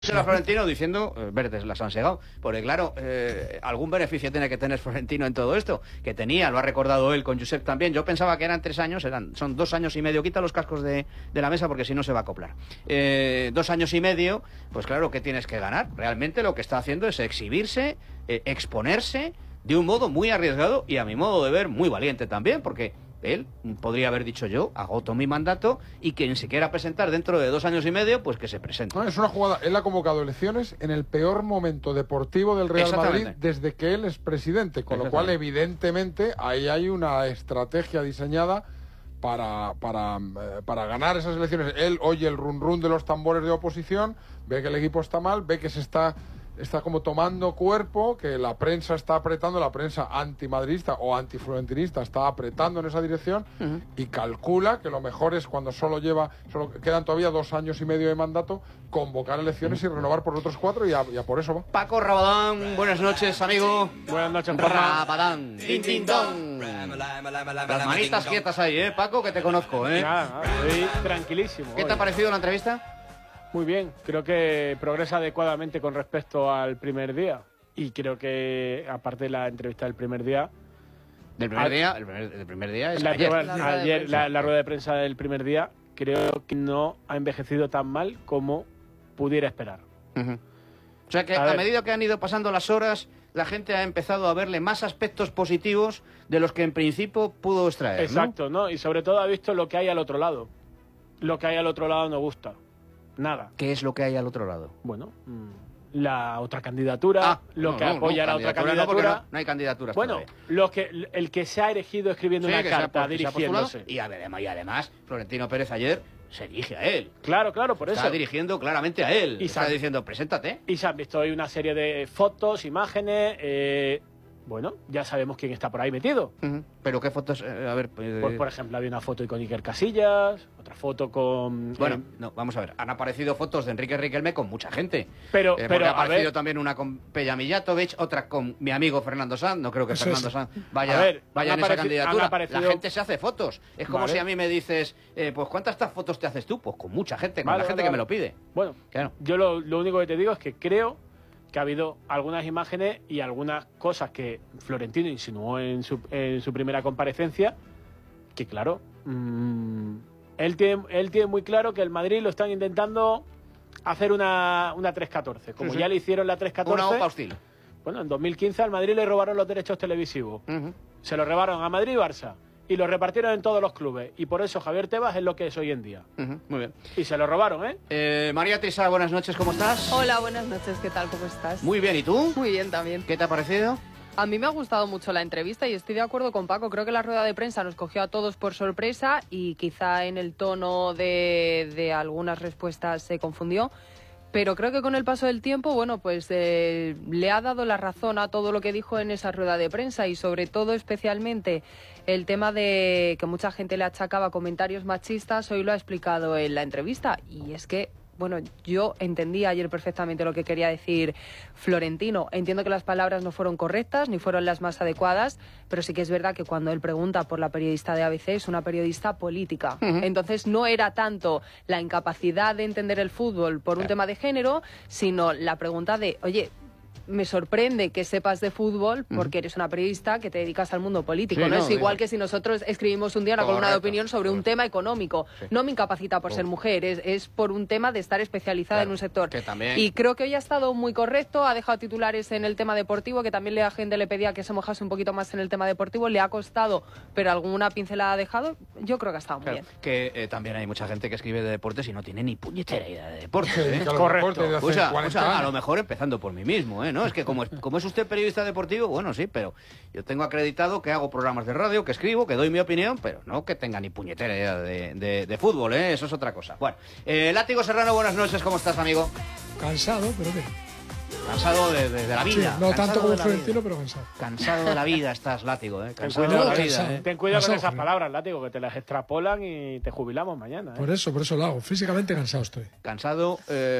a Florentino diciendo, verdes las han segado, porque claro, algún beneficio tiene que tener Florentino en todo esto, que tenía, lo ha recordado él con Josep también. Yo pensaba que eran 3 años, son 2 años y medio. Quita los cascos de la mesa porque si no se va a acoplar. 2 años y medio, pues claro, ¿qué tienes que ganar? Realmente lo que está haciendo es exhibirse, exponerse de un modo muy arriesgado y a mi modo de ver muy valiente también, porque él podría haber dicho: yo agoto mi mandato y quien se quiera presentar dentro de 2 años y medio, pues que se presente. No, es una jugada. Él ha convocado elecciones en el peor momento deportivo del Real Madrid desde que él es presidente, con lo cual evidentemente ahí hay una estrategia diseñada para ganar esas elecciones. Él oye el run run de los tambores de oposición, ve que el equipo está mal, ve que se está como tomando cuerpo, que la prensa está apretando, la prensa antimadridista o antiflorentinista está apretando en esa dirección, y calcula que lo mejor es, cuando solo quedan todavía 2 años y medio de mandato, convocar elecciones y renovar por otros 4, y a por eso va. Paco Rabadán, buenas noches, amigo. Buenas noches, Rabadán. Tin, tin, ton. Las manitas quietas ahí, Paco, que te conozco, Nada, estoy tranquilísimo. ¿Qué te ha parecido la entrevista? Muy bien, creo que progresa adecuadamente con respecto al primer día. Y creo que, aparte de la entrevista del primer día... ¿Del primer día es ayer. La rueda de prensa del primer día, creo que no ha envejecido tan mal como pudiera esperar. O sea que a medida que han ido pasando las horas, la gente ha empezado a verle más aspectos positivos de los que en principio pudo extraer, ¿no? Exacto, ¿no? Y sobre todo ha visto lo que hay al otro lado. Lo que hay al otro lado no gusta. Nada. ¿Qué es lo que hay al otro lado? Bueno, la otra candidatura, que apoya la otra candidatura. No hay candidaturas. Bueno, el que se ha erigido escribiendo una carta dirigiéndose. Y además, Florentino Pérez ayer se dirige a él. Claro, por eso. Está dirigiendo claramente a él. Y está diciendo: preséntate. Y se han visto hoy una serie de fotos, imágenes. Bueno, ya sabemos quién está por ahí metido. ¿Pero qué fotos? A ver... Pues, por ejemplo, había una foto con Iker Casillas, otra foto con... Bueno, no, vamos a ver. Han aparecido fotos de Enrique Riquelme con mucha gente. Pero ha aparecido también una con Peja Mijatovic, otra con mi amigo Fernando Sanz. No creo que Fernando Sanz vaya en esa candidatura. La gente se hace fotos. Es como si a mí me dices, pues ¿cuántas fotos te haces tú? Pues con mucha gente, con la gente que me lo pide. Bueno, claro. Yo lo único que te digo es que creo que ha habido algunas imágenes y algunas cosas que Florentino insinuó en su primera comparecencia, que claro, él tiene muy claro que el Madrid lo están intentando hacer una 3-14, como ya le hicieron la 3-14. Una OPA hostil. Bueno, en 2015 al Madrid le robaron los derechos televisivos. Se los robaron a Madrid y Barça. Y lo repartieron en todos los clubes. Y por eso Javier Tebas es lo que es hoy en día. Muy bien. Y se lo robaron, María Teresa, buenas noches, ¿cómo estás? Hola, buenas noches, ¿qué tal? ¿Cómo estás? Muy bien, ¿y tú? Muy bien también. ¿Qué te ha parecido? A mí me ha gustado mucho la entrevista y estoy de acuerdo con Paco. Creo que la rueda de prensa nos cogió a todos por sorpresa y quizá en el tono de algunas respuestas se confundió. Pero creo que con el paso del tiempo, bueno, pues le ha dado la razón a todo lo que dijo en esa rueda de prensa y sobre todo, especialmente, el tema de que mucha gente le achacaba comentarios machistas, hoy lo ha explicado en la entrevista. Y es que, bueno, yo entendí ayer perfectamente lo que quería decir Florentino. Entiendo que las palabras no fueron correctas ni fueron las más adecuadas, pero sí que es verdad que cuando él pregunta por la periodista de ABC, es una periodista política. Entonces no era tanto la incapacidad de entender el fútbol por un tema de género, sino la pregunta de, oye, me sorprende que sepas de fútbol porque eres una periodista que te dedicas al mundo político. No es igual que si nosotros escribimos un día una columna de opinión sobre un tema económico. No me incapacita por ser mujer, es por un tema de estar especializada en un sector. Y creo que hoy ha estado muy correcto, ha dejado titulares en el tema deportivo, que también la gente le pedía que se mojase un poquito más en el tema deportivo. Le ha costado, pero alguna pincelada ha dejado. Yo creo que ha estado muy bien. Que también hay mucha gente que escribe de deportes y no tiene ni puñetera idea de deportes. Correcto. O sea, a lo mejor empezando por mí mismo, ¿no? Es que como es usted periodista deportivo, bueno, sí, pero yo tengo acreditado que hago programas de radio, que escribo, que doy mi opinión, pero no que tenga ni puñetera idea de fútbol, ¿eh? Eso es otra cosa. Bueno, Látigo Serrano, buenas noches, ¿cómo estás, amigo? Cansado, pero bien. Cansado de la vida. Sí, no tanto como Florentino, pero cansado. Cansado de la vida estás, Látigo, ¿eh? Cansado de la vida. Ten cuidado con esas palabras, Látigo, que te las extrapolan y te jubilamos mañana. Por eso lo hago. Físicamente cansado estoy. Cansado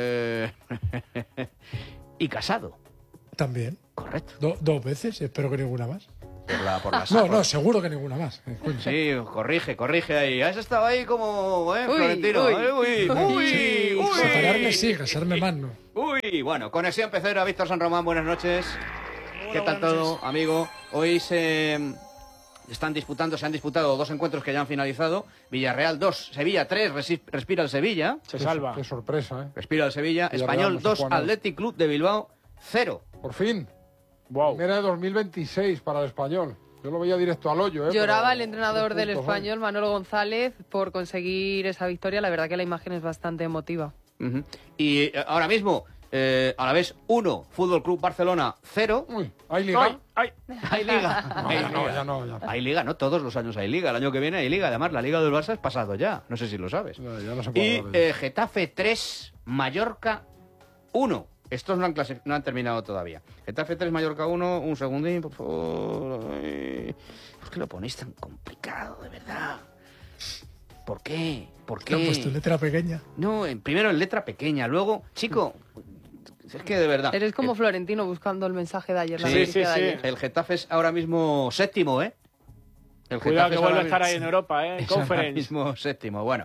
y casado. También. Correcto. 2 veces, espero que ninguna más. No, seguro que ninguna más. Sí, corrige ahí. Has estado ahí como, Florentino. Uy. Separarme sí, casarme más no. Uy. Uy, bueno, conexión pecera, Víctor San Román, buenas noches. Hola, ¿Qué tal buenas todo, noches. amigo? Hoy se han disputado 2 encuentros que ya han finalizado. Villarreal 2, Sevilla 3, respira el Sevilla. Se salva. Qué sorpresa, ¿eh? Respira el Sevilla. Villarreal Español no se 2, juega nada. Athletic Club de Bilbao 0. Por fin. Wow. Primera de 2026 para el Español. Yo lo veía directo al hoyo, ¿eh? Lloraba Pero el entrenador 3 del puntos, ¿eh? Español, Manolo González, por conseguir esa victoria. La verdad que la imagen es bastante emotiva. Ujú. Y ahora mismo, a la vez 1, Fútbol Club Barcelona 0. Uy, ¿hay liga? ¡Ay! Hay liga. No, Hay ya no, liga. ya no, ya no. Hay liga, ¿no? Todos los años hay liga. El año que viene hay liga. Además, la liga del Barça es pasado ya. No sé si lo sabes. Ya no se puede Y hablar de ello. Getafe 3, Mallorca 1. Estos no han terminado todavía. Getafe 3, Mallorca 1. Un segundín, por favor. Ay, ¿por qué lo ponéis tan complicado, de verdad? ¿Por qué? ¿Por ¿Qué han puesto? qué? Letra pequeña. No, primero en letra pequeña. Luego, chico, es que de verdad. Eres como Florentino buscando el mensaje de ayer, la Sí, noticia sí, de sí. ayer. El Getafe es ahora mismo séptimo, ¿eh? El Cuidado Getafe que es vuelve a ahora estar ahí mismo- en Europa, ¿eh? es ahora Conference. mismo séptimo. Bueno.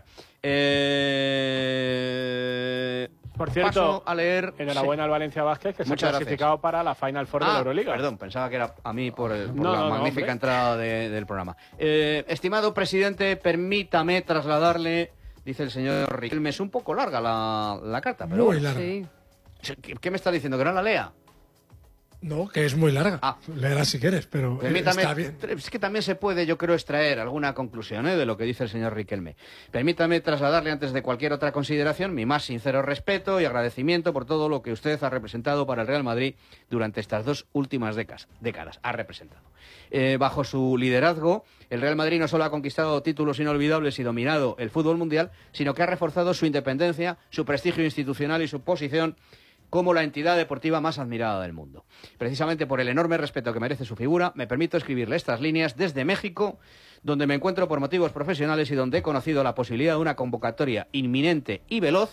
Por cierto, paso a leer. enhorabuena al Valencia Vázquez, que se ha Muchas clasificado para la Final Four de la Euroliga. Perdón, pensaba que era a mí por la No, magnífica hombre. entrada del programa. Estimado presidente, permítame trasladarle, dice el señor Riquelme, es un poco larga la carta, pero Muy bueno. larga. Sí. ¿Qué me está diciendo? ¿Que no la lea? No, que es muy larga. Ah. Léela si quieres, pero Permítame, está bien. es que también se puede, yo creo, extraer alguna conclusión de lo que dice el señor Riquelme. Permítame trasladarle, antes de cualquier otra consideración, mi más sincero respeto y agradecimiento por todo lo que usted ha representado para el Real Madrid durante estas 2 últimas décadas. Ha representado. Bajo su liderazgo, el Real Madrid no solo ha conquistado títulos inolvidables y dominado el fútbol mundial, sino que ha reforzado su independencia, su prestigio institucional y su posición como la entidad deportiva más admirada del mundo. Precisamente por el enorme respeto que merece su figura, me permito escribirle estas líneas desde México, donde me encuentro por motivos profesionales y donde he conocido la posibilidad de una convocatoria inminente y veloz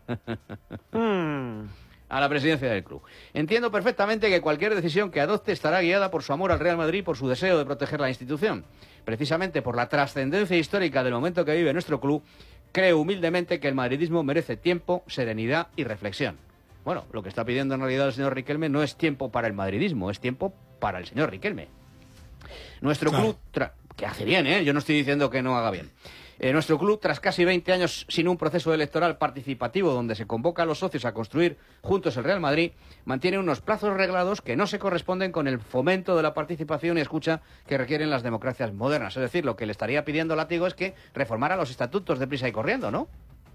a la presidencia del club. Entiendo perfectamente que cualquier decisión que adopte estará guiada por su amor al Real Madrid y por su deseo de proteger la institución. Precisamente por la trascendencia histórica del momento que vive nuestro club, creo humildemente que el madridismo merece tiempo, serenidad y reflexión. Bueno, lo que está pidiendo en realidad el señor Riquelme no es tiempo para el madridismo, es tiempo para el señor Riquelme. Nuestro Claro. club, que hace bien, yo no estoy diciendo que no haga bien. Nuestro club, tras casi 20 años sin un proceso electoral participativo donde se convoca a los socios a construir juntos el Real Madrid, mantiene unos plazos reglados que no se corresponden con el fomento de la participación y escucha que requieren las democracias modernas. Es decir, lo que le estaría pidiendo Látigo es que reformara los estatutos deprisa y corriendo, ¿no?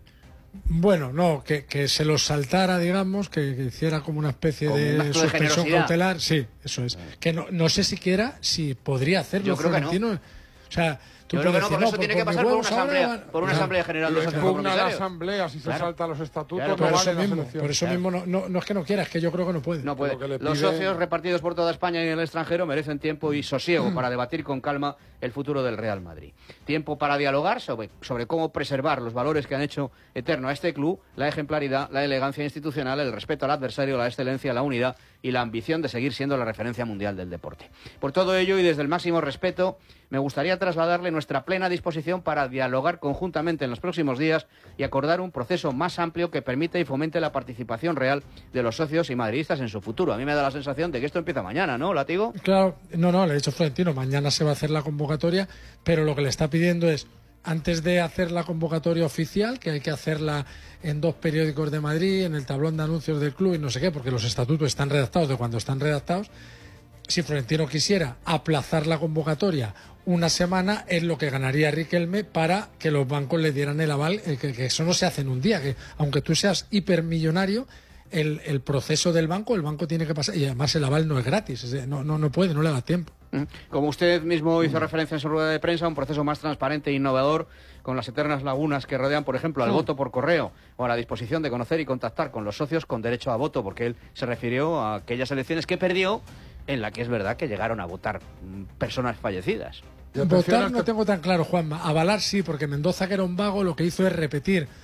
Bueno, no, que se los saltara, digamos, que hiciera como una especie Como un de acto de suspensión generosidad. cautelar. Sí, eso es. Que no sé siquiera si podría hacerlo Yo creo que no. Florentino. O sea, tú Yo creo que no, puedes porque decir, eso tiene por que mis pasar por una huevos ahora asamblea, van- por una Claro. asamblea general de Lo socios impugna la copromisarios. asamblea, si se Claro. salta los estatutos, Claro, no Por claro. eso valen las mismo, elecciones. por eso mismo no es que no quiera, es que yo creo que no puede. No puede. Lo que le Los pide- socios repartidos por toda España y en el extranjero merecen tiempo y sosiego para debatir con calma el futuro del Real Madrid. Tiempo para dialogar sobre cómo preservar los valores que han hecho eterno a este club, la ejemplaridad, la elegancia institucional, el respeto al adversario, la excelencia, la unidad y la ambición de seguir siendo la referencia mundial del deporte. Por todo ello y desde el máximo respeto, me gustaría trasladarle nuestra plena disposición para dialogar conjuntamente en los próximos días y acordar un proceso más amplio que permita y fomente la participación real de los socios y madridistas en su futuro. A mí me da la sensación de que esto empieza mañana, ¿no, Látigo? Claro, no, le he dicho Florentino, mañana se va a hacer la convocatoria, pero lo que le está pidiendo es, antes de hacer la convocatoria oficial, que hay que hacerla en 2 periódicos de Madrid, en el tablón de anuncios del club y no sé qué, porque los estatutos están redactados de cuando están redactados, si Florentino quisiera aplazar la convocatoria una semana, es lo que ganaría Riquelme para que los bancos le dieran el aval, que eso no se hace en un día, que aunque tú seas hipermillonario, el proceso del banco, el banco tiene que pasar, y además el aval no es gratis, no puede, no le da tiempo. Como usted mismo hizo referencia en su rueda de prensa, un proceso más transparente e innovador, con las eternas lagunas que rodean, por ejemplo, al voto por correo o a la disposición de conocer y contactar con los socios con derecho a voto, porque él se refirió a aquellas elecciones que perdió, en la que es verdad que llegaron a votar personas fallecidas. Y atención a Votar este- no tengo tan claro, Juanma. Avalar sí, porque Mendoza, que era un vago, lo que hizo es repetir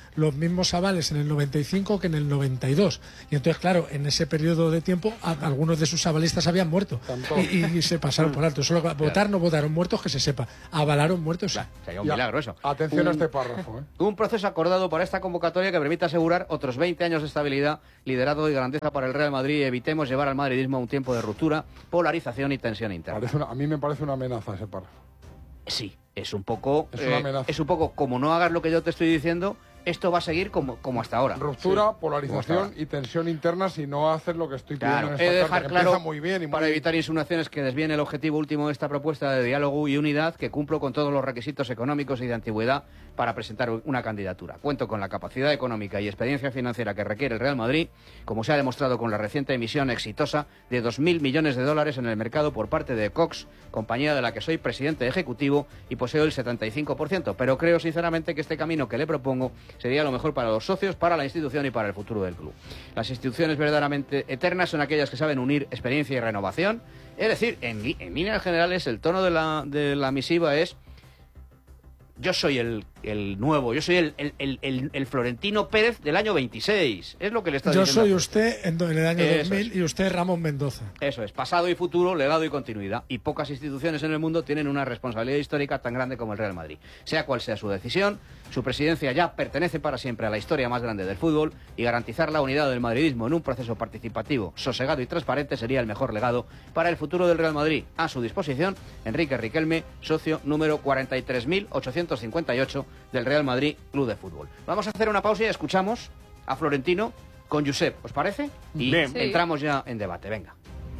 los mismos avales en el 95 que en el 92. Y entonces, claro, en ese periodo de tiempo algunos de sus avalistas habían muerto y se pasaron por alto. Solo votar no votaron muertos, que se sepa. Avalaron muertos. Sería un milagro eso. Atención a este párrafo. Un proceso acordado para esta convocatoria que permita asegurar otros 20 años de estabilidad, liderazgo y grandeza para el Real Madrid, y evitemos llevar al madridismo a un tiempo de ruptura, polarización y tensión interna. A mí me parece una amenaza ese párrafo. Sí, es un poco... Es una amenaza. Es un poco, como no hagas lo que yo te estoy diciendo, esto va a seguir como hasta ahora. Ruptura, polarización y tensión interna si no haces lo que estoy pidiendo en esta he de carta, dejar que claro, empieza muy bien y muy para evitar insinuaciones, que desvíen el objetivo último de esta propuesta de diálogo y unidad, que cumplo con todos los requisitos económicos y de antigüedad para presentar una candidatura. Cuento con la capacidad económica y experiencia financiera que requiere el Real Madrid, como se ha demostrado con la reciente emisión exitosa de 2.000 millones de dólares en el mercado por parte de Cox, compañía de la que soy presidente ejecutivo y poseo el 75%. Pero creo sinceramente que este camino que le propongo sería lo mejor para los socios, para la institución y para el futuro del club. Las instituciones verdaderamente eternas son aquellas que saben unir experiencia y renovación. Es decir, en líneas generales, el tono de la misiva es: yo soy el nuevo, yo soy el Florentino Pérez del año 26. Es lo que le está diciendo. Yo soy usted en el año 2000 y usted Ramón Mendoza. Eso es, pasado y futuro, legado y continuidad. Y pocas instituciones en el mundo tienen una responsabilidad histórica tan grande como el Real Madrid. Sea cual sea su decisión, su presidencia ya pertenece para siempre a la historia más grande del fútbol, y garantizar la unidad del madridismo en un proceso participativo, sosegado y transparente sería el mejor legado para el futuro del Real Madrid. A su disposición, Enrique Riquelme, socio número 43.858 del Real Madrid Club de Fútbol. Vamos a hacer una pausa y escuchamos a Florentino con Josep, ¿os parece? Y entramos ya en debate, venga.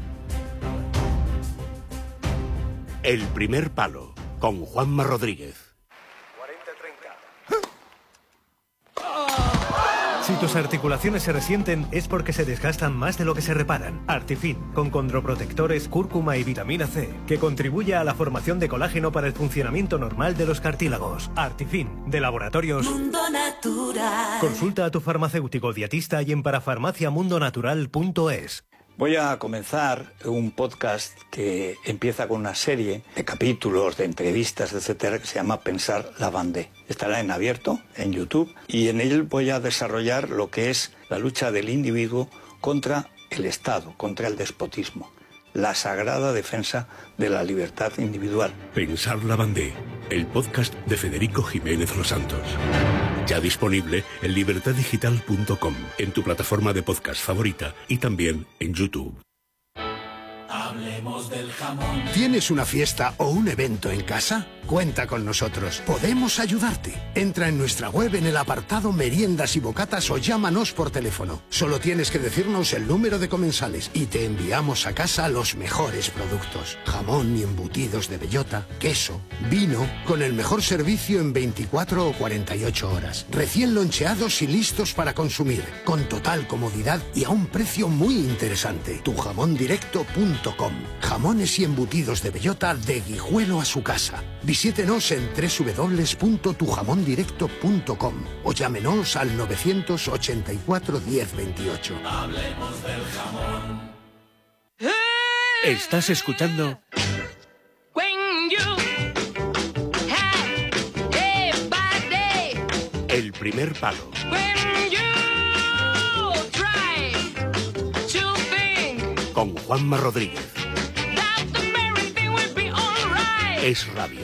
El primer palo, con Juanma Rodríguez. Si tus articulaciones se resienten es porque se desgastan más de lo que se reparan. Artifin, con condroprotectores, cúrcuma y vitamina C, que contribuye a la formación de colágeno para el funcionamiento normal de los cartílagos. Artifin, de Laboratorios Mundo Natural. Consulta a tu farmacéutico dietista y en parafarmaciamundonatural.es. Voy a comenzar un podcast que empieza con una serie de capítulos, de entrevistas, etcétera, que se llama Pensar la Bandé. Estará en abierto, en YouTube, y en él voy a desarrollar lo que es la lucha del individuo contra el Estado, contra el despotismo, la sagrada defensa de la libertad individual. Pensar la Bandé, el podcast de Federico Jiménez Los Santos. Ya disponible en libertaddigital.com, en tu plataforma de podcast favorita y también en YouTube. Hablemos del jamón. ¿Tienes una fiesta o un evento en casa? Cuenta con nosotros. Podemos ayudarte. Entra en nuestra web en el apartado Meriendas y Bocatas o llámanos por teléfono. Solo tienes que decirnos el número de comensales y te enviamos a casa los mejores productos. Jamón y embutidos de bellota, queso, vino, con el mejor servicio en 24 o 48 horas. Recién loncheados y listos para consumir, con total comodidad y a un precio muy interesante. Tujamondirecto.com. Jamones y embutidos de bellota de Guijuelo a su casa. Visítenos en www.tujamondirecto.com o llámenos al 984 1028. Hablemos del jamón. Estás escuchando El primer palo. Con Juanma Rodríguez. Es radio.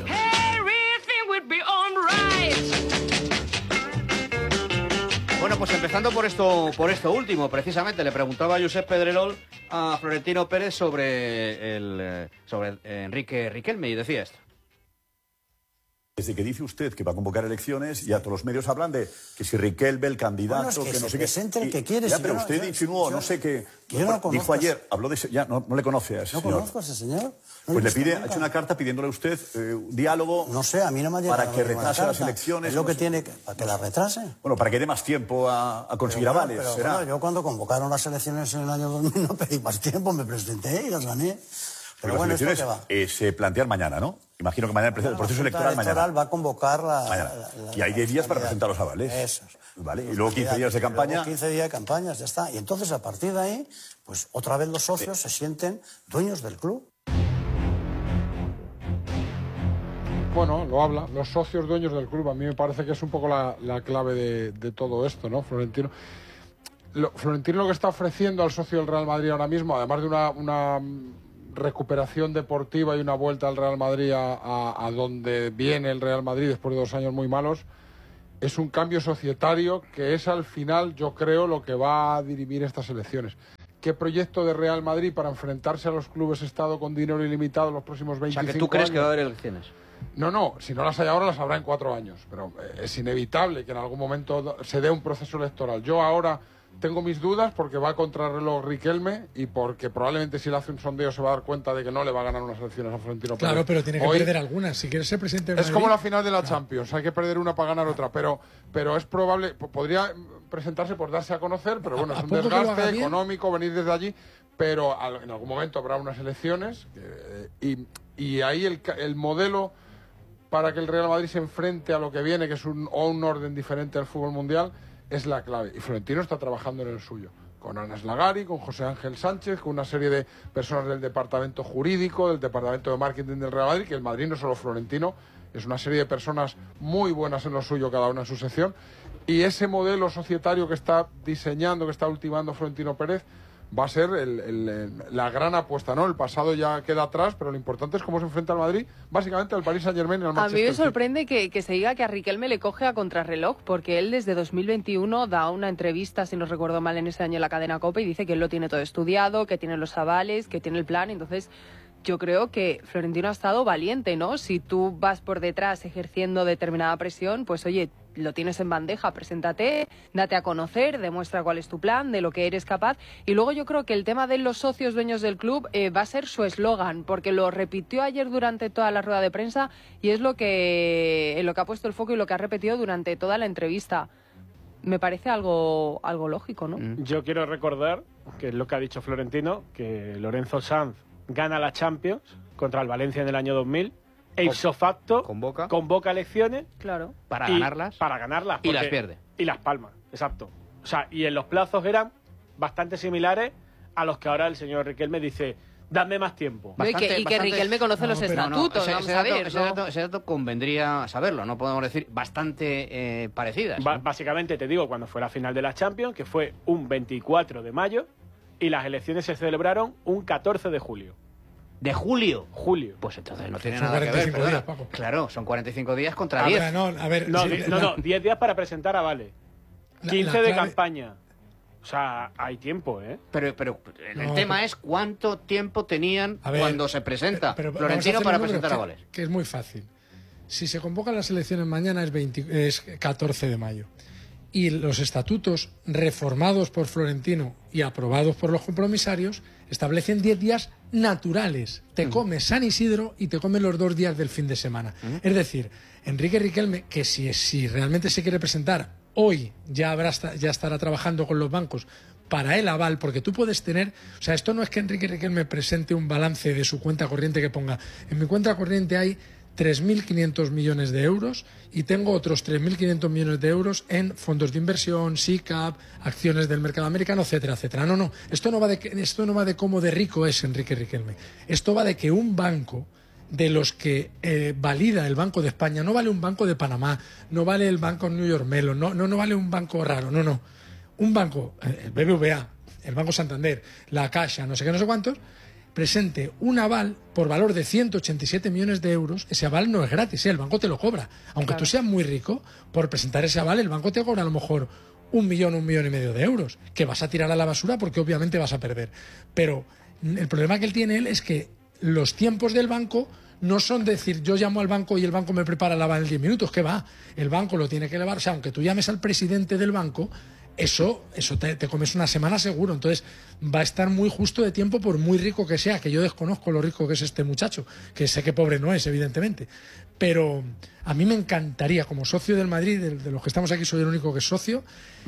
Bueno, pues empezando por esto último, precisamente le preguntaba a Josep Pedrerol a Florentino Pérez sobre Enrique Riquelme y decía esto. Desde que dice usted que va a convocar elecciones, ya todos los medios hablan de que si Riquelme, el candidato, bueno, es que no sé qué. El que quiere, ya, pero usted insinuó, no sé qué. Dijo ayer, habló de ese, ya no le conoce a ese señor. No conozco a ese señor. Pues le pide, ha hecho una carta pidiéndole a usted un diálogo. No sé, a mí no me ha llegado para que retrase las elecciones. Es lo que tiene para que las retrase. Bueno, para que dé más tiempo a conseguir avales. Pero ¿será? bueno, yo cuando convocaron las elecciones en el año 2000 no pedí más tiempo, me presenté y las gané. Pero las bueno, elecciones se plantean mañana, ¿no? Imagino que mañana el proceso electoral mañana. Va a convocar y hay 10 días para presentar los avales. Eso. Vale. Y luego 15 días de campaña. Luego 15 días de campaña, ya está. Y entonces, a partir de ahí, pues otra vez los socios se sienten dueños del club. bueno, lo habla, los socios dueños del club. A mí me parece que es un poco la clave de todo esto, ¿no? Florentino lo que está ofreciendo al socio del Real Madrid ahora mismo, además de una recuperación deportiva y una vuelta al Real Madrid a donde viene el Real Madrid después de 2 años muy malos, es un cambio societario que es al final, yo creo, lo que va a dirimir estas elecciones. ¿Qué proyecto de Real Madrid para enfrentarse a los clubes Estado con dinero ilimitado los próximos 25 años? O sea, que tú crees que va a haber elecciones. No, si no las hay ahora, las habrá en 4 años. Pero es inevitable que en algún momento se dé un proceso electoral. Yo ahora tengo mis dudas porque va a contrarreloj Riquelme y porque probablemente si le hace un sondeo se va a dar cuenta de que no le va a ganar unas elecciones a Florentino Pérez. Claro, pero tiene que perder algunas. Si quieres ser presidente de Madrid... Es como la final de la Champions. Hay que perder una para ganar otra. Pero es probable... Podría presentarse por darse a conocer, pero bueno, es un desgaste económico venir desde allí. Pero en algún momento habrá unas elecciones y ahí el modelo para que el Real Madrid se enfrente a lo que viene, que es un orden diferente al fútbol mundial, es la clave. Y Florentino está trabajando en el suyo. Con Ana Slagari, con José Ángel Sánchez, con una serie de personas del departamento jurídico, del departamento de marketing del Real Madrid, que el Madrid no es solo Florentino, es una serie de personas muy buenas en lo suyo, cada una en su sección. Y ese modelo societario que está diseñando, que está ultimando Florentino Pérez, va a ser la gran apuesta, ¿no? El pasado ya queda atrás, pero lo importante es cómo se enfrenta al Madrid, básicamente al Paris Saint-Germain y al Manchester City. A mí me City. sorprende que se diga que a Riquelme le coge a contrarreloj, porque él desde 2021 da una entrevista, si no recuerdo mal, en ese año en la cadena COPE, y dice que él lo tiene todo estudiado, que tiene los avales, que tiene el plan. Entonces, yo creo que Florentino ha estado valiente, ¿no? Si tú vas por detrás ejerciendo determinada presión, pues oye, lo tienes en bandeja, preséntate, date a conocer, demuestra cuál es tu plan, de lo que eres capaz. Y luego yo creo que el tema de los socios dueños del club va a ser su eslogan, porque lo repitió ayer durante toda la rueda de prensa y es en lo que ha puesto el foco y lo que ha repetido durante toda la entrevista. Me parece algo lógico, ¿no? Yo quiero recordar, que es lo que ha dicho Florentino, que Lorenzo Sanz gana la Champions contra el Valencia en el año 2000, e ipso facto convoca elecciones, claro, para ganarlas y las pierde. Y las palma, exacto. O sea, y en los plazos eran bastante similares a los que ahora el señor Riquelme dice, dame más tiempo. Bastante, que Riquelme conoce los estatutos, ese dato convendría saberlo, no podemos decir bastante parecidas. ¿No? Básicamente te digo, cuando fue la final de la Champions, que fue un 24 de mayo, y las elecciones se celebraron un 14 de julio. ¿De julio? Julio. Pues entonces no tiene nada que ver. Días, Paco. Claro, son 45 días contra 10. No, 10 días para presentar avales. 15 de campaña. O sea, hay tiempo, ¿eh? Pero el tema es cuánto tiempo tenían cuando se presenta Florentino para presentar avales. Que es muy fácil. Si se convocan las elecciones mañana es 14 de mayo. Y los estatutos reformados por Florentino y aprobados por los compromisarios establecen 10 días naturales. Te comes San Isidro y te comes los 2 días del fin de semana. Es decir, Enrique Riquelme, que si realmente se quiere presentar hoy, ya estará trabajando con los bancos para el aval, porque tú puedes tener... O sea, esto no es que Enrique Riquelme presente un balance de su cuenta corriente que ponga, en mi cuenta corriente hay 3.500 millones de euros y tengo otros 3.500 millones de euros en fondos de inversión, SICAP, acciones del mercado americano, etcétera, etcétera. No. Esto no va de cómo de rico es Enrique Riquelme. Esto va de que un banco de los que valida el Banco de España, no vale un banco de Panamá, no vale el banco New York Mellon, no vale un banco raro, no. Un banco, el BBVA, el Banco Santander, la Caixa, no sé qué, no sé cuántos, presente un aval por valor de 187 millones de euros, ese aval no es gratis, el banco te lo cobra. Aunque tú seas muy rico, por presentar ese aval, el banco te cobra a lo mejor 1 millón, 1,5 millones de euros, que vas a tirar a la basura porque obviamente vas a perder. Pero el problema que él tiene es que los tiempos del banco no son decir, yo llamo al banco y el banco me prepara el aval en 10 minutos, ¿qué va? El banco lo tiene que elevar, o sea, aunque tú llames al presidente del banco, eso te comes una semana seguro. Entonces va a estar muy justo de tiempo, por muy rico que sea, que yo desconozco lo rico que es este muchacho, que sé que pobre no es, evidentemente, pero a mí me encantaría, como socio del Madrid, de los que estamos aquí soy el único que es socio,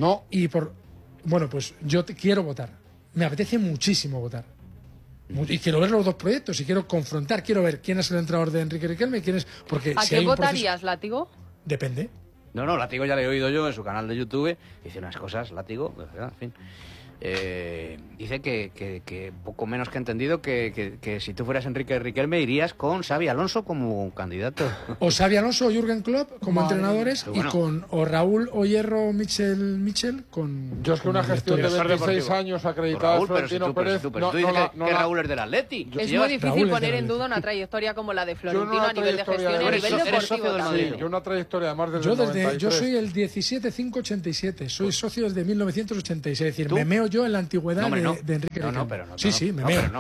pues yo quiero votar, me apetece muchísimo votar y quiero ver los dos proyectos y quiero confrontar, quiero ver quién es el entrenador de Enrique Riquelme y quién es, porque ¿a qué votarías, Látigo? Depende. No, Látigo ya le he oído yo en su canal de YouTube, dice unas cosas, Látigo, en fin. dice que poco menos que entendido que si tú fueras Enrique Riquelme irías con Xavi Alonso como candidato. O Xavi Alonso o Jürgen Klopp como entrenadores, bueno. y con o Raúl o Hierro Michel con... Yo es que una gestión de 26 años acreditada de Florentino Pérez... Tú dices que Raúl es del Atleti. Es muy difícil poner en duda una trayectoria como la de Florentino a nivel de gestión y a nivel deportivo también. Yo una trayectoria además desde el 93. Yo soy el 17587, soy socio desde 1986, es decir, me meo yo en la antigüedad de Enrique Riquelme. Sí, me meo.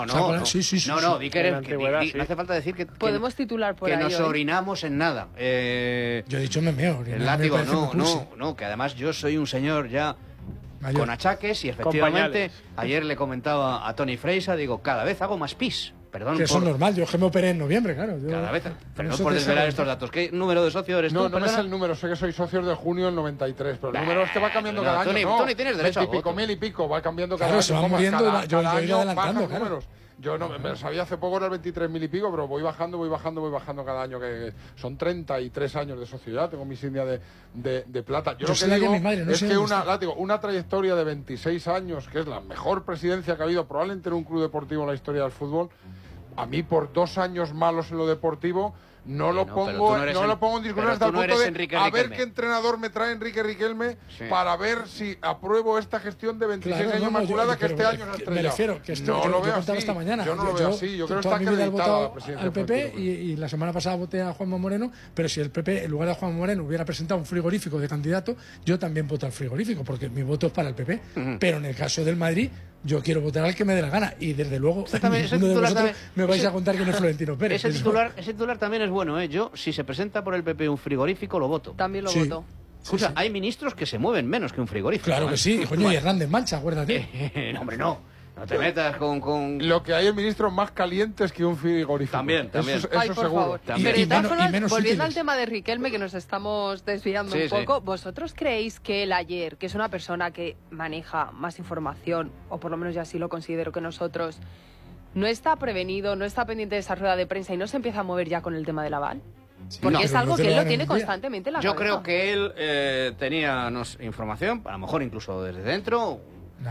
No, di que no hace falta decir que podemos titular por que ahí nos orinamos en nada. Yo he dicho me meo. El látigo, no, que además yo soy un señor ya mayor, con achaques, y efectivamente ayer le comentaba a Tony Freisa, digo, cada vez hago más pis. Perdón, que eso es normal, yo que me operé en noviembre, claro. Cada vez, pero no por desvelar estos datos. ¿Qué número de socio eres tú? No me es el número, sé que soy socio de junio del 93, pero el número este va cambiando cada año. Tony, tienes derecho a voto. Mil y pico, va cambiando cada año. Se van moviendo, yo iré adelantando, claro. Números. Yo no me sabía hace poco, era el 23.000 y pico, pero voy bajando cada año, que son 33 años de sociedad, tengo mi insignia de plata. Yo lo que digo es que una trayectoria de 26 años, que es la mejor presidencia que ha habido probablemente en un club deportivo en la historia del fútbol, a mí por 2 años malos en lo deportivo no lo pongo en discusión hasta el punto de a ver qué entrenador me trae Enrique Riquelme para ver si apruebo esta gestión de 26 años maculada que este año no ha estrellado. Me refiero que no lo veo así. Esta mañana. Yo no lo veo así. Yo creo que está acreditada la presidencia al PP y la semana pasada voté a Juanma Moreno, pero si el PP en lugar de Juanma Moreno hubiera presentado un frigorífico de candidato, yo también voto al frigorífico porque mi voto es para el PP. Pero en el caso del Madrid, yo quiero votar al que me dé la gana y desde luego ninguno de vosotros me vais a contar quién es Florentino Pérez. Ese titular también es bueno, ¿eh? Yo, si se presenta por el PP un frigorífico, lo voto. También lo voto. Escucha, hay ministros que se mueven menos que un frigorífico. Claro que sí, coño, y Hernández Mancha, acuérdate. No, hombre, no te metas con... Lo que hay en ministros más calientes que un frigorífico. También. Eso Ay, por seguro. Favor. Pero de todas formas, volviendo al tema de Riquelme, que nos estamos desviando un poco, ¿vosotros creéis que él ayer, que es una persona que maneja más información, o por lo menos yo así lo considero que nosotros, no está prevenido, no está pendiente de esa rueda de prensa y no se empieza a mover ya con el tema del aval? Porque es algo que él lo tiene constantemente en la cabeza. Yo creo que él tenía información, a lo mejor incluso desde dentro.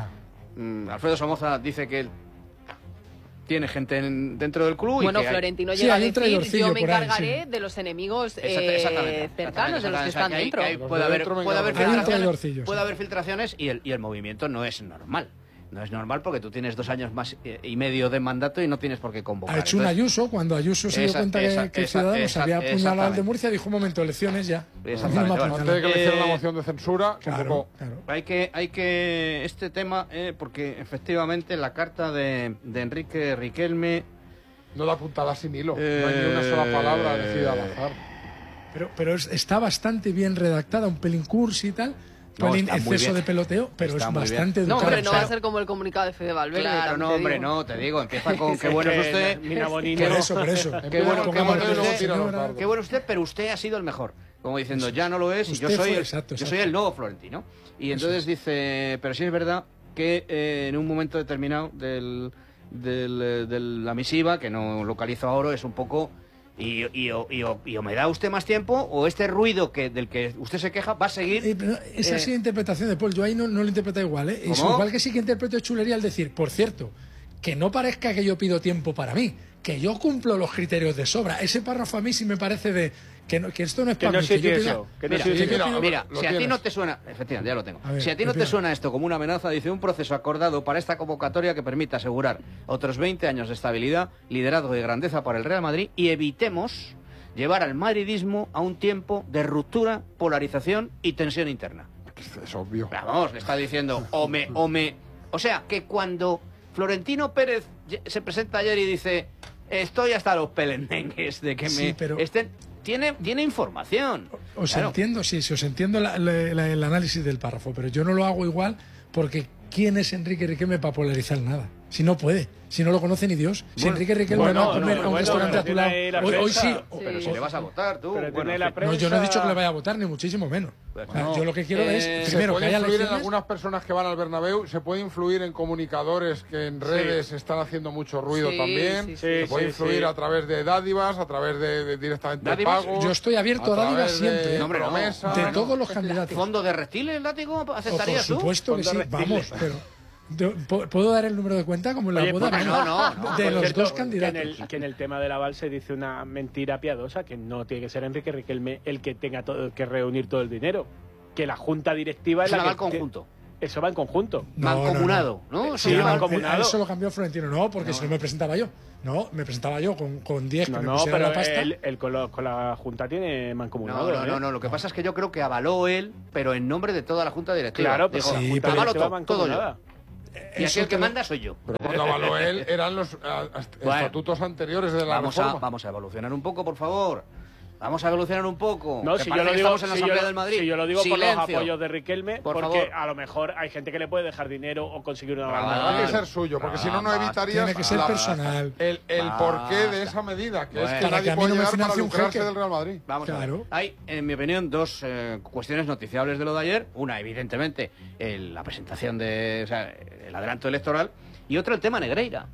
Alfredo Somoza dice que él tiene gente dentro del club. Bueno, y que Florentino llega a decir, yo me encargaré de los enemigos cercanos, de los que están dentro. Puede haber filtraciones y el movimiento no es normal. No es normal porque tú tienes 2 años más y medio de mandato y no tienes por qué convocar. Ha hecho un Ayuso, cuando Ayuso se dio cuenta que Ciudadanos había apuñalado al de Murcia, dijo un momento, elecciones ya. Antes de que le hicieran la moción de censura, claro. Hay que este tema, porque efectivamente la carta de Enrique Riquelme no da puntada sin hilo, no hay ni una sola palabra decida al azar. Pero está bastante bien redactada, un pelín cursi y tal. Exceso de peloteo, pero es bastante educado. No, hombre, no va a ser como el comunicado de Fede Valverde. Claro, no, hombre, no, te digo, empieza con qué bueno es usted. Por eso. Qué bueno usted, pero usted ha sido el mejor. Como diciendo, ya no lo es y yo soy el nuevo Florentino. Y entonces dice, pero sí es verdad que en un momento determinado de la misiva, que no localizo ahora, es un poco... Y o me da usted más tiempo o este ruido del que usted se queja va a seguir. Esa ha sido interpretación de Paul. Yo ahí no lo interpreto igual. Es igual que sí que interpreto chulería al decir, por cierto, que no parezca que yo pido tiempo para mí, que yo cumplo los criterios de sobra. Ese párrafo a mí sí me parece de que esto no es para mí. Mira, si a ti no te suena, efectivamente, ya lo tengo. Si a ti no te suena esto como una amenaza, dice un proceso acordado para esta convocatoria que permita asegurar otros 20 años de estabilidad, liderazgo y grandeza para el Real Madrid y evitemos llevar al madridismo a un tiempo de ruptura, polarización y tensión interna. Es obvio. Vamos, le está diciendo o sea, que cuando Florentino Pérez se presenta ayer y dice estoy hasta los pelendengues de que estén... Tiene información. Entiendo, os entiendo el análisis del párrafo, pero yo no lo hago igual porque ¿quién es Enrique Riquelme para polarizar nada? Si no puede, si no lo conoce ni Dios. Si Enrique Riquelme va a comer a un restaurante a tu lado, hoy sí. Pero si le vas a votar tú. No, yo no he dicho que le vaya a votar, ni muchísimo menos. Yo lo que quiero es primero que haya influir en algunas personas que van al Bernabéu, se puede influir en comunicadores que en redes están haciendo mucho ruido también, se puede influir a través de dádivas, a través de directamente de pagos. Yo estoy abierto a dádivas siempre, promesas, de todos los candidatos. ¿Fondo de reptiles, látigo? ¿Aceptarías tú? Por supuesto que sí, vamos, pero ¿Puedo dar el número de cuenta como en la boda? No. De los cierto, dos candidatos. Que en el tema del aval se dice una mentira piadosa, que no tiene que ser Enrique Riquelme el que tenga que reunir todo el dinero. Que la junta directiva es la que... conjunto. Eso va en conjunto. Mancomunado, ¿no? Sí, mancomunado. Eso lo cambió Florentino, no, porque si no me presentaba yo. No, me presentaba yo con 10 que me pusieran pero la pasta. él con la junta tiene mancomunado. No. Lo que pasa es que yo creo que avaló él, pero en nombre de toda la junta directiva. Claro, pero dijo, sí, pero avalo todo yo. Y aquí el que manda soy yo. Pero cuando avaló él eran los estatutos anteriores de la reforma. Vamos a evolucionar un poco, por favor. Vamos a evolucionar un poco. No, si yo lo digo, estamos en la Asamblea del Madrid. Si yo lo digo Silencio. por los apoyos de Riquelme, por porque favor. a lo mejor hay gente que le puede dejar dinero o conseguir una Tiene que ser suyo, porque si no, no evitarías Tiene que ser personal. el porqué de esa medida, que es que Para que nadie a mí puede no me llegar para financie un lucrarse jeque. del Real Madrid. Vamos a ver. Hay, en mi opinión, dos cuestiones noticiables de lo de ayer. Una, evidentemente, la presentación el adelanto electoral. Y otra, el tema Negreira.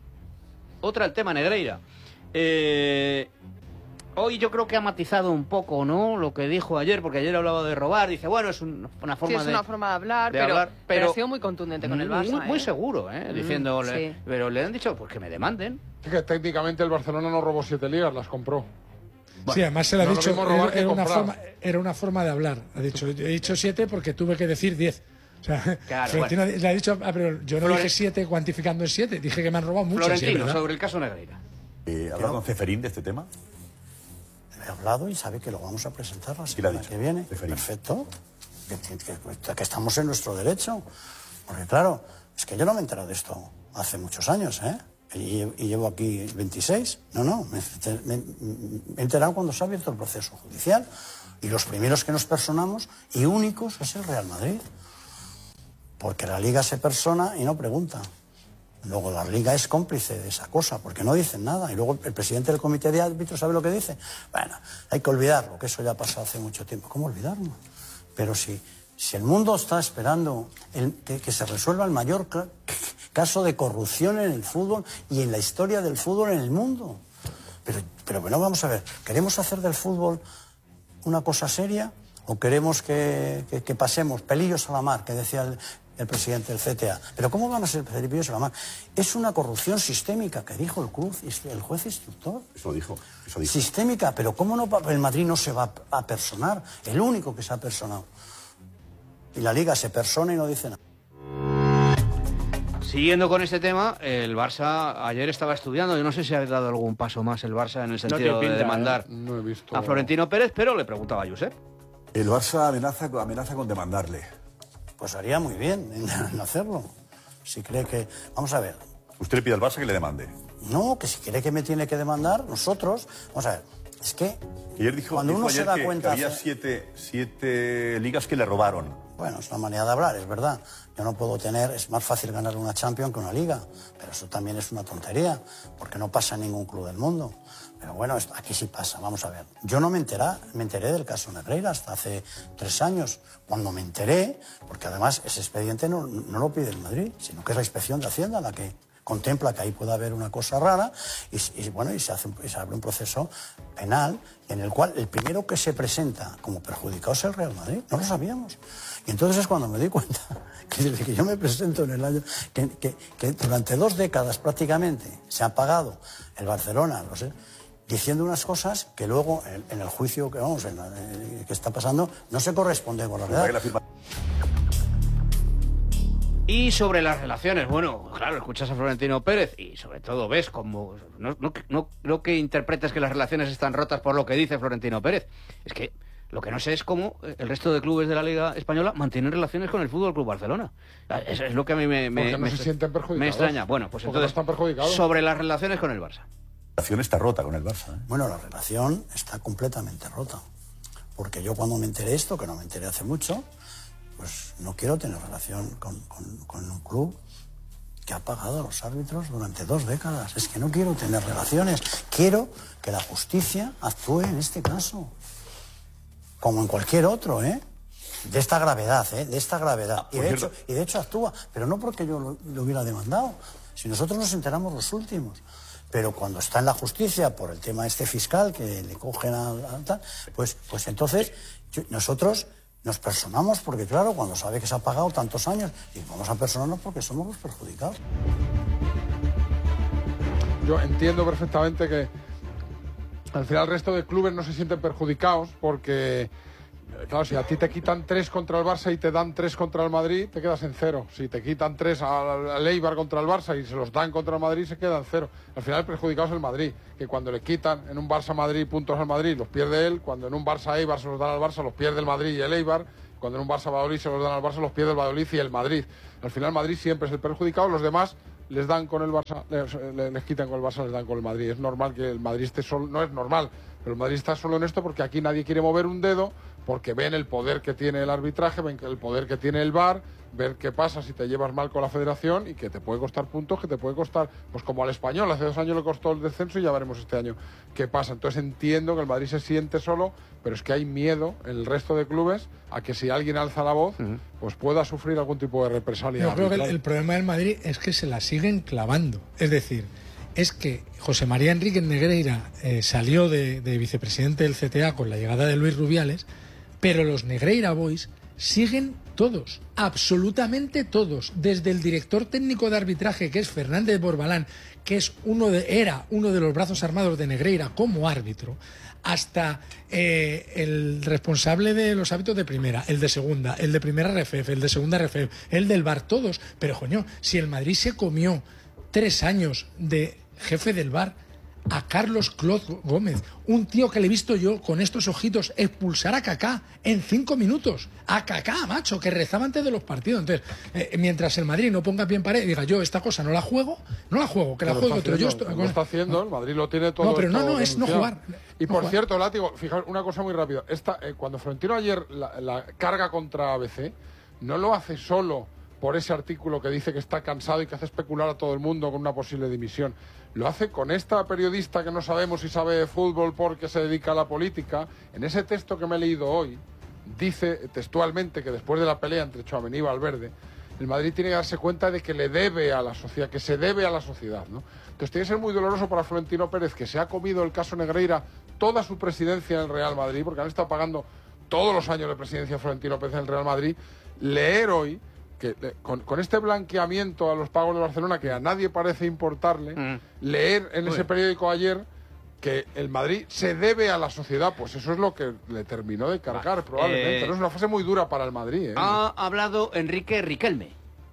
Hoy yo creo que ha matizado un poco, ¿no?, lo que dijo ayer, porque ayer hablaba de robar. Dice, bueno, es una forma es una forma de hablar, pero ha sido muy contundente con el Barça. Muy seguro, diciendo, sí. pero le han dicho, pues que me demanden. Es que técnicamente el Barcelona no robó 7 ligas, las compró. Sí, además se le ha dicho, era una forma de hablar. Ha dicho, he dicho 7 porque tuve que decir 10. O sea, claro, Florentino le ha dicho, pero yo no dije 7 cuantificando en 7, dije que me han robado mucho. Florentino, sobre el caso Negreira. ¿Hablado con Ceferín de este tema? He hablado y sabe que lo vamos a presentar la semana que viene. Perfecto. Que estamos en nuestro derecho. Porque claro, es que yo no me he enterado de esto hace muchos años, ¿eh? Y llevo aquí 26. Me he enterado cuando se ha abierto el proceso judicial. Y los primeros que nos personamos, y únicos, es el Real Madrid. Porque la Liga se persona y no pregunta. Luego la Liga es cómplice de esa cosa, porque no dicen nada. Y luego el presidente del comité de árbitros, ¿sabe lo que dice? Bueno, hay que olvidarlo, que eso ya ha pasado hace mucho tiempo. ¿Cómo olvidarlo? Pero si el mundo está esperando que se resuelva el mayor caso de corrupción en el fútbol y en la historia del fútbol en el mundo. Pero bueno, vamos a ver, ¿queremos hacer del fútbol una cosa seria o queremos que pasemos pelillos a la mar, que decía el presidente del CTA? Pero ¿cómo van a ser pelillos a la mar? Es una corrupción sistémica, que dijo el juez instructor. Eso dijo. Sistémica, pero ¿cómo no? El Madrid no se va a personar, el único que se ha personado. Y la Liga se persona y no dice nada. Siguiendo con este tema, el Barça ayer estaba estudiando, yo no sé si ha dado algún paso más el Barça en el sentido de demandar No he visto. a Florentino Pérez, pero le preguntaba a Josep. El Barça amenaza con demandarle. Pues haría muy bien en hacerlo. Si cree que... Vamos a ver. ¿Usted le pide al Barça que le demande? No, que si cree que me tiene que demandar, nosotros... Vamos a ver, es que... Ayer dijo, cuando uno se da que cuenta... había siete ligas que le robaron. Bueno, es una manera de hablar, es verdad. Yo no puedo tener... Es más fácil ganar una Champions que una Liga. Pero eso también es una tontería, porque no pasa en ningún club del mundo. Pero bueno, aquí sí pasa, vamos a ver. Yo no me enteré del caso Negreira hasta hace 3 años. Cuando me enteré, porque además ese expediente no lo pide el Madrid, sino que es la Inspección de Hacienda la que contempla que ahí puede haber una cosa rara y se abre un proceso penal en el cual el primero que se presenta como perjudicado es el Real Madrid. No lo sabíamos. Y entonces es cuando me di cuenta que desde que yo me presento en el año... que durante 2 décadas prácticamente se ha pagado el Barcelona, no sé, diciendo unas cosas que luego en el juicio que está pasando no se corresponde con la verdad. Y sobre las relaciones, bueno, claro, escuchas a Florentino Pérez y sobre todo ves como... No que interpretes que las relaciones están rotas por lo que dice Florentino Pérez. Es que lo que no sé es cómo el resto de clubes de la Liga Española mantienen relaciones con el Fútbol Club Barcelona. Eso es lo que a mí se sienten perjudicados. Me extraña. Bueno, pues entonces, no están perjudicados. Sobre las relaciones con el Barça. La relación está rota con el Barça. Bueno, la relación está completamente rota. Porque yo cuando me enteré esto, que no me enteré hace mucho, pues no quiero tener relación con un club que ha pagado a los árbitros durante 2 décadas. Es que no quiero tener relaciones. Quiero que la justicia actúe en este caso. Como en cualquier otro, ¿eh? De esta gravedad, ¿eh? De esta gravedad. Y de hecho actúa. Pero no porque yo lo hubiera demandado. Si nosotros nos enteramos los últimos. Pero cuando está en la justicia por el tema fiscal que le cogen a tal, pues entonces nosotros Nos personamos porque, claro, cuando sabe que se ha pagado tantos años, y vamos a personarnos porque somos los perjudicados. Yo entiendo perfectamente que al final el resto de clubes no se sienten perjudicados porque, claro, si a ti te quitan 3 contra el Barça y te dan 3 contra el Madrid, te quedas en 0. Si te quitan 3 al Eibar contra el Barça y se los dan contra el Madrid, se queda en 0. Al final el perjudicado es el Madrid, que cuando le quitan en un Barça-Madrid puntos al Madrid, los pierde él. Cuando en un Barça-Eibar se los dan al Barça, los pierde el Madrid y el Eibar. Cuando en un Barça-Valladolid se los dan al Barça, los pierde el Valladolid y el Madrid. Al final Madrid siempre es el perjudicado, los demás les dan con el Barça, les quitan con el Barça, les dan con el Madrid. Es normal que el Madrid esté solo, no es normal, pero el Madrid está solo en esto porque aquí nadie quiere mover un dedo, porque ven el poder que tiene el arbitraje, ven el poder que tiene el VAR, ver qué pasa si te llevas mal con la federación y que te puede costar puntos, que te puede costar, pues como al Español, hace 2 años le costó el descenso y ya veremos este año qué pasa. Entonces entiendo que el Madrid se siente solo, pero es que hay miedo en el resto de clubes a que si alguien alza la voz, pues pueda sufrir algún tipo de represalia. Yo creo que el problema del Madrid es que se la siguen clavando. Es decir, es que José María Enríquez Negreira salió de vicepresidente del CTA con la llegada de Luis Rubiales, pero los Negreira Boys siguen todos, absolutamente todos, desde el director técnico de arbitraje, que es Fernández Borbalán, que es era uno de los brazos armados de Negreira como árbitro, hasta el responsable de los árbitros de primera, el de segunda, el de primera RFF, el de segunda RFF, el del VAR, todos. Pero, coño, si el Madrid se comió 3 años de jefe del VAR a Carlos Clot Gómez, un tío que le he visto yo con estos ojitos expulsar a Kaká en 5 minutos, a Kaká, macho, que rezaba antes de los partidos. Entonces, mientras el Madrid no ponga pie en pared y diga, yo esta cosa no la juego, que la juego otro. Lo está haciendo, el Madrid lo tiene todo. No, pero no es no jugar. Y por cierto, Látigo, fijaos una cosa muy rápida. Cuando Florentino ayer la carga contra ABC, no lo hace solo por ese artículo que dice que está cansado y que hace especular a todo el mundo con una posible dimisión. Lo hace con esta periodista que no sabemos si sabe de fútbol porque se dedica a la política. En ese texto que me he leído hoy, dice textualmente que después de la pelea entre Tchouaméni y Valverde, el Madrid tiene que darse cuenta de que le debe a la sociedad, que se debe a la sociedad, ¿no? Entonces tiene que ser muy doloroso para Florentino Pérez, que se ha comido el caso Negreira toda su presidencia en el Real Madrid, porque han estado pagando todos los años de presidencia de Florentino Pérez en el Real Madrid, leer hoy que con este blanqueamiento a los pagos de Barcelona, que a nadie parece importarle, leer en ese periódico ayer que el Madrid se debe a la sociedad, pues eso es lo que le terminó de cargar probablemente. Pero es una fase muy dura para el Madrid. Ha hablado Enrique Riquelme.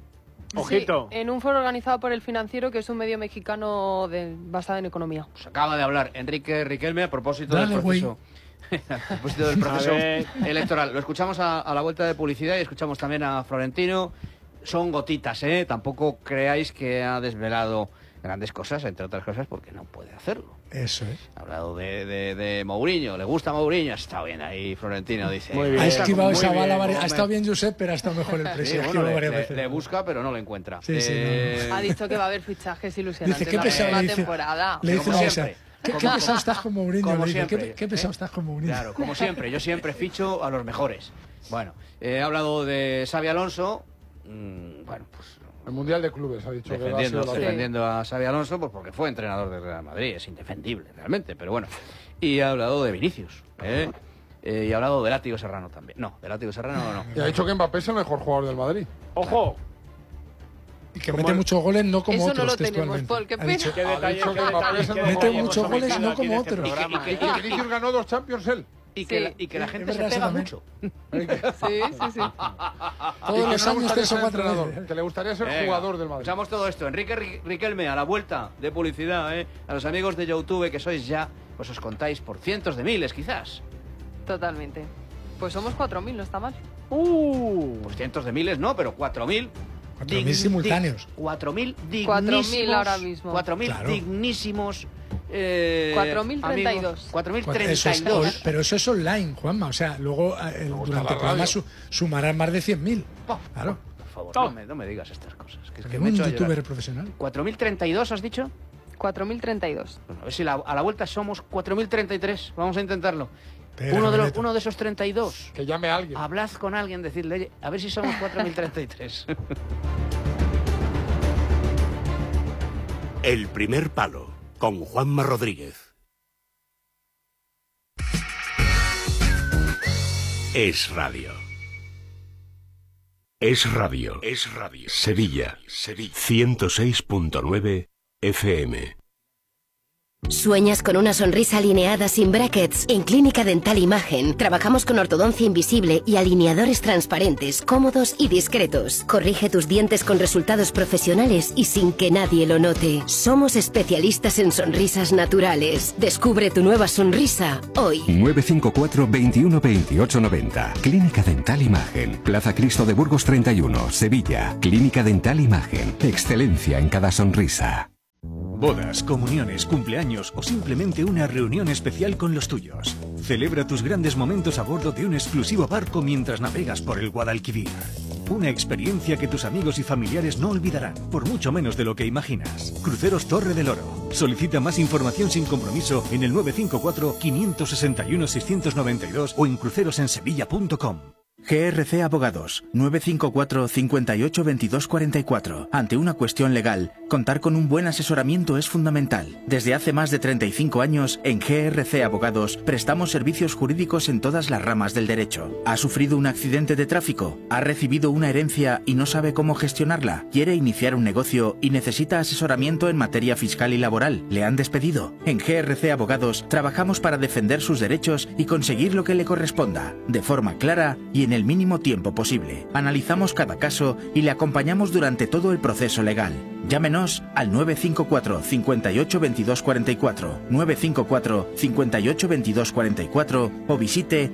Ojito. Sí, en un foro organizado por El Financiero, que es un medio mexicano basado en economía. Pues acaba de hablar Enrique Riquelme a propósito del proceso. A propósito del proceso electoral. Lo escuchamos a la vuelta de publicidad y escuchamos también a Florentino. Son gotitas, ¿eh? Tampoco creáis que ha desvelado grandes cosas, entre otras cosas, porque no puede hacerlo. Eso es. Ha hablado de Mourinho, le gusta Mourinho, está bien ahí Florentino, dice. Muy bien. Ha esquivado esa bala, ha estado bien Josep, pero ha estado mejor el presidente. Sí, bueno, le busca, pero no lo encuentra. Sí, no. Ha dicho que va a haber fichajes ilusionantes dice, ¿qué pesado, la temporada. Le dice, como siempre. ¿Qué pesado estás con Mourinho? Como siempre, ¿Qué pesado estás con Mourinho? Claro, como siempre, yo siempre ficho a los mejores. Bueno, he hablado de Xabi Alonso, bueno, pues el Mundial de Clubes ha dicho defendiendo a Xabi Alonso, pues porque fue entrenador del Real Madrid, es indefendible realmente, pero bueno. Y ha hablado de Vinicius, y ha hablado de Látigo Serrano también. No, de Látigo Serrano no. Y ha dicho que Mbappé es el mejor jugador del Madrid. ¡Ojo! Y que mete muchos goles, no como eso otros. Eso no lo tenemos, Paul, qué pena. Mete muchos goles, no como otros. Y que Vinicius ganó 2 Champions él. Y que la gente se pega mucho. Sí. Todos los años 3 o 4 veces. Que le gustaría ser jugador del Madrid. Escuchamos todo esto. Enrique Riquelme, a la vuelta de publicidad, a los amigos de YouTube, que sois ya, pues os contáis por cientos de miles, quizás. Totalmente. Pues somos 4.000, no está mal. Pues cientos de miles no, pero 4.000. 4.000 simultáneos. 4.000 dignísimos. 4.000 ahora mismo. 4.000 dignísimos. 4.032. 4.032. Pero eso es online, Juanma. O sea, luego durante el programa sumarán más de 100.000. Claro. Por favor, no me digas estas cosas. Que un youtuber profesional. ¿4.032 has dicho? 4.032. Bueno, a ver si a la vuelta somos 4.033. Vamos a intentarlo. Pero uno de esos 32. Que llame a alguien. Hablad con alguien, decirle, oye, a ver si somos 4.033. El primer palo, con Juanma Rodríguez. Es radio. Es Radio. Sevilla. 106.9 FM. ¿Sueñas con una sonrisa alineada sin brackets? En Clínica Dental Imagen trabajamos con ortodoncia invisible y alineadores transparentes, cómodos y discretos. Corrige tus dientes con resultados profesionales y sin que nadie lo note. Somos especialistas en sonrisas naturales. Descubre tu nueva sonrisa hoy. 954 21 28 90. Clínica Dental Imagen. Plaza Cristo de Burgos 31, Sevilla. Clínica Dental Imagen. Excelencia en cada sonrisa. Bodas, comuniones, cumpleaños o simplemente una reunión especial con los tuyos. Celebra tus grandes momentos a bordo de un exclusivo barco mientras navegas por el Guadalquivir. Una experiencia que tus amigos y familiares no olvidarán, por mucho menos de lo que imaginas. Cruceros Torre del Oro. Solicita más información sin compromiso en el 954 561 692 o en crucerosensevilla.com. GRC Abogados, 954 58 22 44. Ante una cuestión legal, contar con un buen asesoramiento es fundamental. Desde hace más de 35 años, en GRC Abogados, prestamos servicios jurídicos en todas las ramas del derecho. ¿Ha sufrido un accidente de tráfico? ¿Ha recibido una herencia y no sabe cómo gestionarla? ¿Quiere iniciar un negocio y necesita asesoramiento en materia fiscal y laboral? ¿Le han despedido? En GRC Abogados, trabajamos para defender sus derechos y conseguir lo que le corresponda, de forma clara y en el mínimo tiempo posible. Analizamos cada caso y le acompañamos durante todo el proceso legal. Llámenos al 954 58 22 44, 954 58 22 44 o visite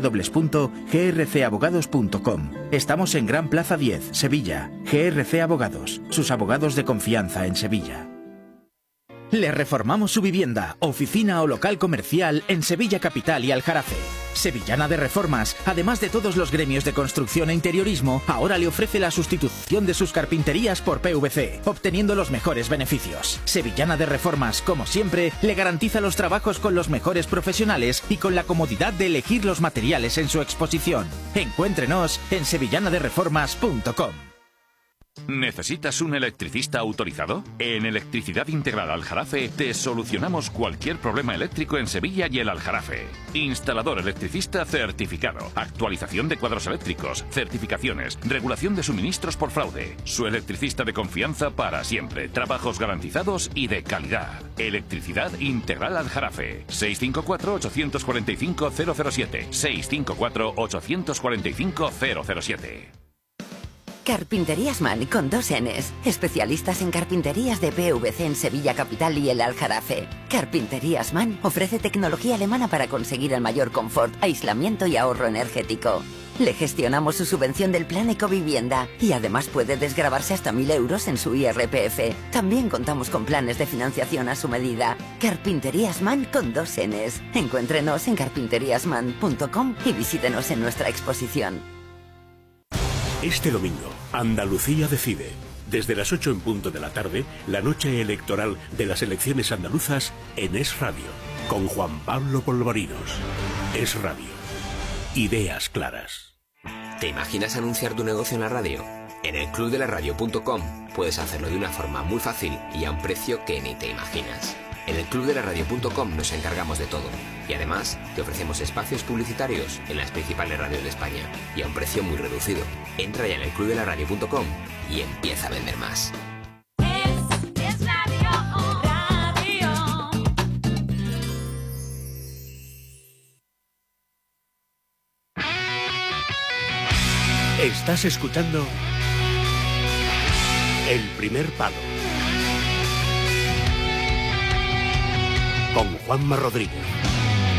www.grcabogados.com. Estamos en Gran Plaza 10, Sevilla. GRC Abogados, sus abogados de confianza en Sevilla. Le reformamos su vivienda, oficina o local comercial en Sevilla Capital y Aljarafe. Sevillana de Reformas, además de todos los gremios de construcción e interiorismo, ahora le ofrece la sustitución de sus carpinterías por PVC, obteniendo los mejores beneficios. Sevillana de Reformas, como siempre, le garantiza los trabajos con los mejores profesionales y con la comodidad de elegir los materiales en su exposición. Encuéntrenos en sevillanadereformas.com. ¿Necesitas un electricista autorizado? En Electricidad Integral Aljarafe te solucionamos cualquier problema eléctrico en Sevilla y el Aljarafe. Instalador electricista certificado, actualización de cuadros eléctricos, certificaciones, regulación de suministros por fraude. Su electricista de confianza para siempre, trabajos garantizados y de calidad. Electricidad Integral Aljarafe. 654-845-007. 654-845-007. Carpinterías Mann con 2 Ns. Especialistas en carpinterías de PVC en Sevilla Capital y el Aljarafe. Carpinterías Mann ofrece tecnología alemana para conseguir el mayor confort, aislamiento y ahorro energético. Le gestionamos su subvención del plan Ecovivienda y además puede desgravarse hasta 1.000 euros en su IRPF. También contamos con planes de financiación a su medida. Carpinterías Mann con 2 Ns. Encuéntrenos en carpinteriasmann.com y visítenos en nuestra exposición. Este domingo, Andalucía decide. Desde las 8 en punto de la tarde, la noche electoral de las elecciones andaluzas en Es Radio, con Juan Pablo Polvorinos. Es Radio. Ideas claras. ¿Te imaginas anunciar tu negocio en la radio? En elclubdelaradio.com puedes hacerlo de una forma muy fácil y a un precio que ni te imaginas. En elclubdelaradio.com nos encargamos de todo y además te ofrecemos espacios publicitarios en las principales radios de España y a un precio muy reducido. Entra ya en elclubdelaradio.com y empieza a vender más. Es radio. Estás escuchando El Primer Palo con Juanma Rodríguez.